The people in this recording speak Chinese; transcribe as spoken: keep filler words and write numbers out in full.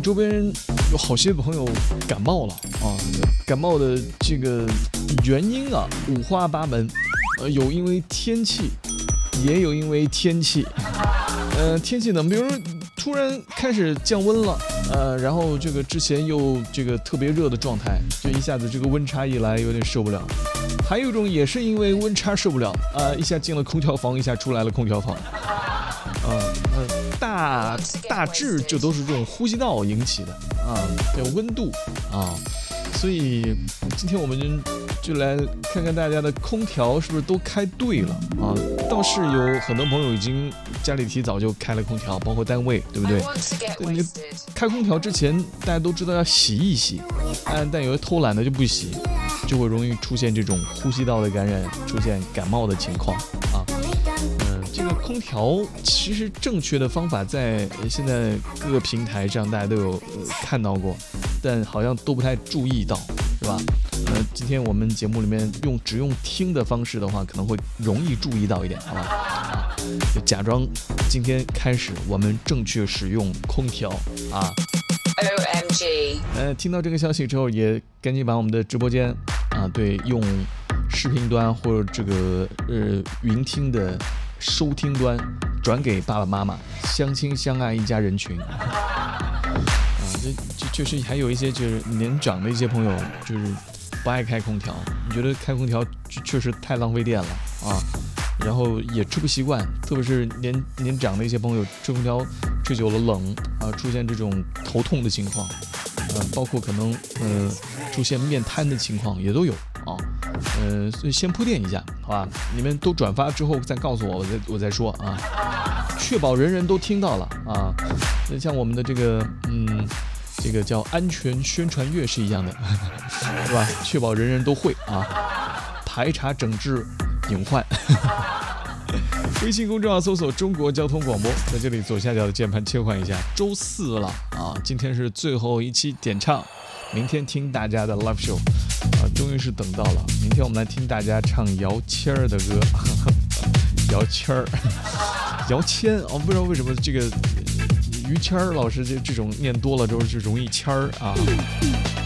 周边有好些朋友感冒了啊，感冒的这个原因啊五花八门，呃，有因为天气，也有因为天气，呃，天气呢，比如突然开始降温了，呃，然后这个之前又这个特别热的状态，就一下子这个温差一来，有点受不了。还有一种也是因为温差受不了，啊、呃，一下进了空调房，一下出来了空调房，啊、呃，呃，大大致这都是这种呼吸道引起的啊，有温度啊，所以今天我们就来看看大家的空调是不是都开对了啊？倒是有很多朋友已经家里提早就开了空调，包括单位，对不对？对，你开空调之前大家都知道要洗一洗，但但有的偷懒的就不洗，就会容易出现这种呼吸道的感染，出现感冒的情况啊。嗯，这个空调其实正确的方法在现在各个平台上大家都有、呃、看到过，但好像都不太注意到，是吧？呃，今天我们节目里面用只用听的方式的话，可能会容易注意到一点，好吧？啊，就假装今天开始我们正确使用空调啊。 O M G！ 呃，听到这个消息之后，也赶紧把我们的直播间啊，对，用视频端或者这个呃云听的收听端转给爸爸妈妈，相亲相爱一家人群。啊，这这就是还有一些就是年长的一些朋友，就是不爱开空调，你觉得开空调确实太浪费电了啊，然后也吹不习惯，特别是年年长的一些朋友，吹空调吹久了冷啊，出现这种头痛的情况，呃，包括可能呃出现面瘫的情况也都有啊，呃，所以先铺垫一下，好吧？你们都转发之后再告诉我，我再我再说啊，确保人人都听到了啊。那像我们的这个嗯。这个叫安全宣传月是一样的，是吧？确保人人都会啊，排查整治隐患。微信公众号搜索中国交通广播，在这里左下角的键盘切换一下。周四了啊，今天是最后一期点唱，明天听大家的 live show 啊，终于是等到了。明天我们来听大家唱姚谦儿的歌，姚谦儿，姚谦，我、哦、不知道为什么这个。于谦儿老师这这种念多了之后就容易谦儿啊。